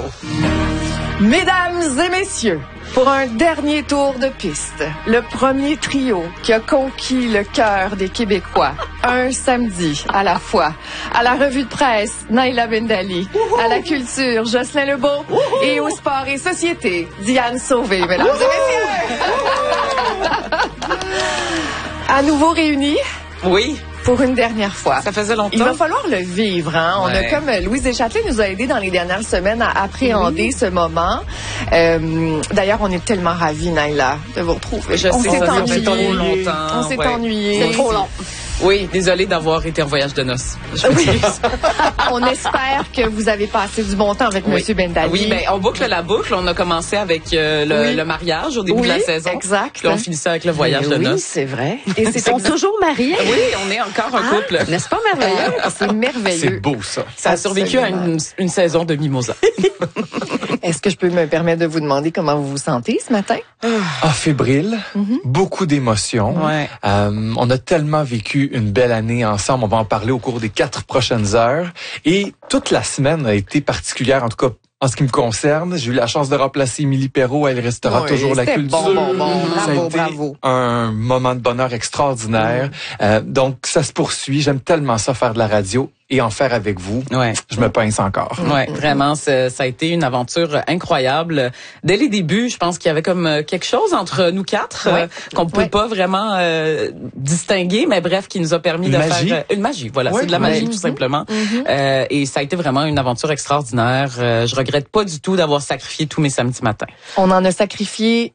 Mesdames et messieurs, pour un dernier tour de piste, le premier trio qui a conquis le cœur des Québécois, un samedi à la fois. À la revue de presse, Naïla Bendali. À la culture, Jocelyn Lebeau. Et au sport et société, Diane Sauvé. Mesdames et messieurs! À nouveau réunis. Oui. Pour une dernière fois. Ça faisait longtemps. Il va falloir le vivre, hein. On a comme Louise Deschâtelet nous a aidé dans les dernières semaines à appréhender ce moment. D'ailleurs, on est tellement ravis, Naïla, de vous retrouver. Je sais, s'est ennuyé. trop longtemps. On s'est ennuyé. C'est trop long. Oui, désolée d'avoir été en voyage de noces. On espère que vous avez passé du bon temps avec Monsieur Bendali. Oui, ben on boucle la boucle. On a commencé avec le mariage au début de la saison. Exact. Puis on finit ça avec le voyage de noces. C'est vrai. Et Ils sont toujours mariés. Oui, on est encore un couple. N'est-ce pas merveilleux? C'est merveilleux. C'est beau, ça. Ça a survécu à une saison de mimosa. Est-ce que je peux me permettre de vous demander comment vous vous sentez ce matin? Fébrile, beaucoup d'émotions. Ouais. On a tellement vécu une belle année ensemble. On va en parler au cours des 4 prochaines heures. Et toute la semaine a été particulière, en tout cas en ce qui me concerne. J'ai eu la chance de remplacer Émilie Perrault. Elle restera toujours la culture. Ça a été un moment de bonheur extraordinaire. Donc, ça se poursuit. J'aime tellement ça, faire de la radio. Et en faire avec vous, je me pince encore. Ouais, vraiment, ça a été une aventure incroyable. Dès les débuts, je pense qu'il y avait comme quelque chose entre nous quatre qu'on peut pas vraiment distinguer, mais bref, qui nous a permis de faire une magie. Voilà, c'est de la magie tout simplement. Et ça a été vraiment une aventure extraordinaire. Je regrette pas du tout d'avoir sacrifié tous mes samedis matins. On en a sacrifié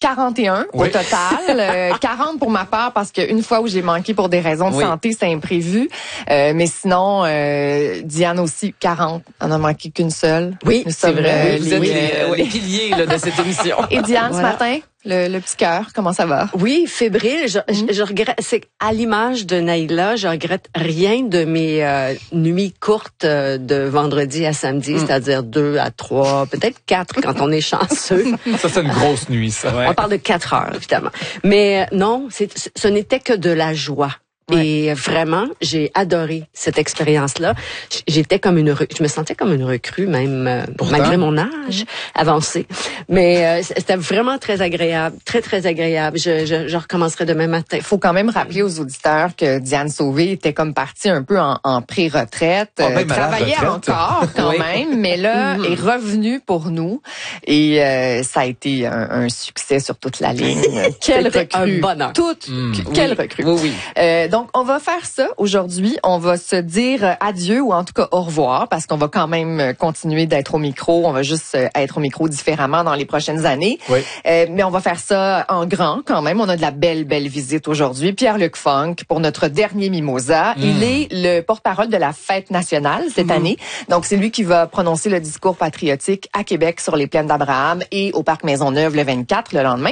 41 au total, 40 pour ma part parce qu'une fois où j'ai manqué pour des raisons de santé, c'est imprévu. Mais sinon, Diane aussi, 40. On a manqué qu'une seule. Oui, c'est vrai. Vous êtes les piliers de cette émission. Et Diane, ce matin, le petit cœur, comment ça va? Oui, fébrile. Je regrette, c'est à l'image de Naïla, je regrette rien de mes nuits courtes de vendredi à samedi, c'est-à-dire 2 à 3, peut-être 4 quand on est chanceux. Ça, c'est une grosse nuit, ça. On parle de 4 heures, évidemment. Mais non, ce n'était que de la joie. Et vraiment, j'ai adoré cette expérience-là. J'étais comme je me sentais comme une recrue, même malgré mon âge avancé. Mais c'était vraiment très agréable, très très agréable. Je recommencerai demain matin. Faut quand même rappeler aux auditeurs que Diane Sauvé était comme partie un peu en pré-retraite, travaillait encore quand même, mais là est revenue pour nous et ça a été un succès sur toute la ligne. Quelle recrue, un bonheur. Quelle recrue. Oui. Donc, on va faire ça aujourd'hui. On va se dire adieu ou en tout cas au revoir parce qu'on va quand même continuer d'être au micro. On va juste être au micro différemment dans les prochaines années. Oui. Mais on va faire ça en grand quand même. On a de la belle visite aujourd'hui. Pierre-Luc Funk pour notre dernier Mimosa. Il est le porte-parole de la fête nationale cette année. Donc, c'est lui qui va prononcer le discours patriotique à Québec sur les plaines d'Abraham et au Parc Maisonneuve le 24, le lendemain.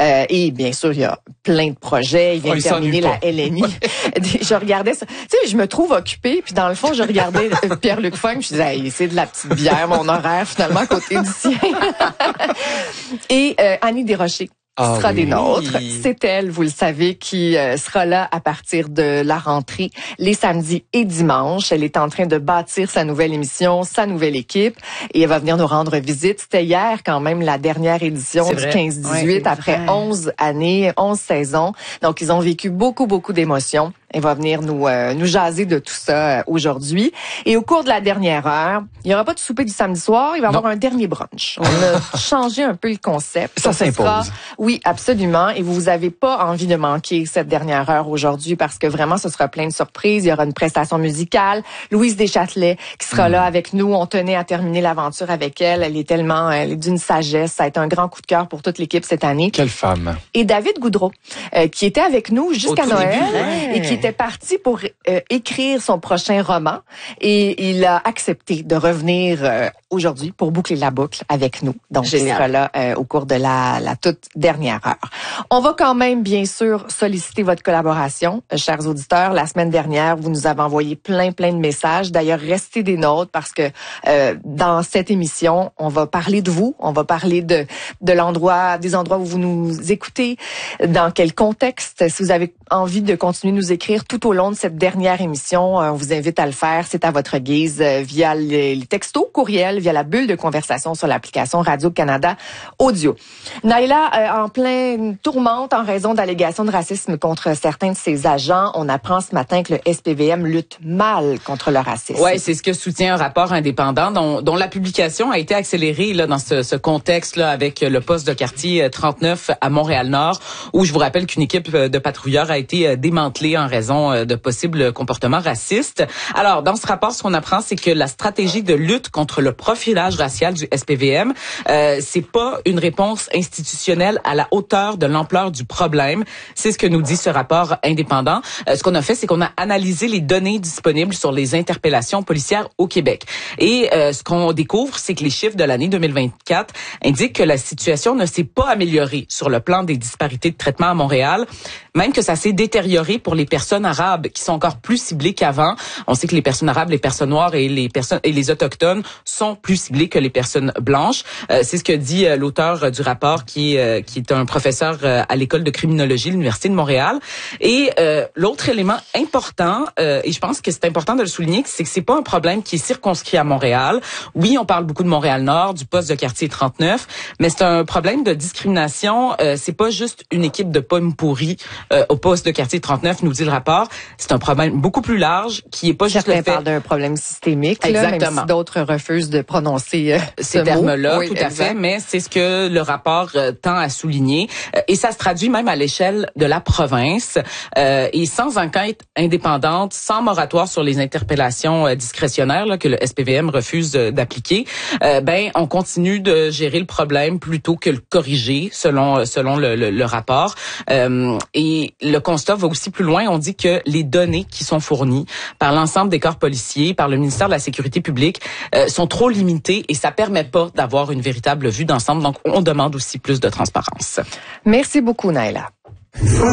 Et bien sûr, il y a plein de projets. Il vient de terminer la LNI. Je regardais ça. Tu sais, je me trouve occupée, puis dans le fond, je regardais Pierre-Luc Funk, je disais, hey, c'est de la petite bière, mon horaire, finalement, à côté du sien. Et Annie Desrochers. Qui sera des nôtres. C'est elle, vous le savez, qui sera là à partir de la rentrée, les samedis et dimanches. Elle est en train de bâtir sa nouvelle émission, sa nouvelle équipe, et elle va venir nous rendre visite. C'était hier quand même la dernière édition du 15-18, après 11 années, 11 saisons. Donc, ils ont vécu beaucoup d'émotions. Elle va venir nous jaser de tout ça aujourd'hui. Et au cours de la dernière heure, il n'y aura pas de souper du samedi soir, il va y avoir un dernier brunch. On a changé un peu le concept. Ça s'impose. Oui, absolument. Et vous avez pas envie de manquer cette dernière heure aujourd'hui parce que vraiment, ce sera plein de surprises. Il y aura une prestation musicale. Louise Deschâtelet qui sera là avec nous. On tenait à terminer l'aventure avec elle. Elle est d'une sagesse. Ça a été un grand coup de cœur pour toute l'équipe cette année. Quelle femme. Et David Goudreau, qui était avec nous jusqu'à Noël et qui était parti pour écrire son prochain roman. Et il a accepté de revenir aujourd'hui pour boucler la boucle avec nous. Donc, il sera là au cours de la toute dernière heure. On va quand même, bien sûr, solliciter votre collaboration, chers auditeurs. La semaine dernière, vous nous avez envoyé plein de messages. D'ailleurs, restez des nôtres parce que dans cette émission, on va parler de vous, on va parler de l'endroit, des endroits où vous nous écoutez, dans quel contexte. Si vous avez envie de continuer de nous écrire tout au long de cette dernière émission, on vous invite à le faire. C'est à votre guise via les textos, courriels courriel via la bulle de conversation sur l'application Radio-Canada Audio. Naila, en pleine tourmente en raison d'allégations de racisme contre certains de ses agents, on apprend ce matin que le SPVM lutte mal contre le racisme. Oui, c'est ce que soutient un rapport indépendant dont la publication a été accélérée là dans ce contexte-là avec le poste de quartier 39 à Montréal-Nord, où je vous rappelle qu'une équipe de patrouilleurs a été démantelée en raison de possibles comportements racistes. Alors, dans ce rapport, ce qu'on apprend, c'est que la stratégie de lutte contre le profilage racial du SPVM, c'est pas une réponse institutionnelle à la hauteur de l'ampleur du problème. C'est ce que nous dit ce rapport indépendant. Ce qu'on a fait, c'est qu'on a analysé les données disponibles sur les interpellations policières au Québec. Et ce qu'on découvre, c'est que les chiffres de l'année 2024 indiquent que la situation ne s'est pas améliorée sur le plan des disparités de traitement à Montréal, même que ça s'est détérioré pour les personnes arabes qui sont encore plus ciblées qu'avant. On sait que les personnes arabes, les personnes noires et les autochtones sont plus ciblées que les personnes blanches. C'est ce que dit l'auteur du rapport qui est un professeur à l'école de criminologie de l'Université de Montréal. Et l'autre élément important, et je pense que c'est important de le souligner, c'est que c'est pas un problème qui est circonscrit à Montréal. Oui, on parle beaucoup de Montréal-Nord, du poste de quartier 39, mais c'est un problème de discrimination. C'est pas juste une équipe de pommes pourries au poste de quartier 39, nous dit le rapport. C'est un problème beaucoup plus large qui est pas juste le fait... parlent d'un problème systémique, exactement. Là, même si d'autres refusent de prononcer ces termes-là, oui, tout à fait, mais c'est ce que le rapport tend à souligner. Et ça se traduit même à l'échelle de la province. Et sans enquête indépendante, sans moratoire sur les interpellations discrétionnaires là, que le SPVM refuse d'appliquer, on continue de gérer le problème plutôt que le corriger, selon le rapport. Et le constat va aussi plus loin. On dit que les données qui sont fournies par l'ensemble des corps policiers, par le ministère de la Sécurité publique, sont trop limitées et ça permet pas d'avoir une véritable vue d'ensemble. Donc, on demande aussi plus de transparence. Merci beaucoup, Naila.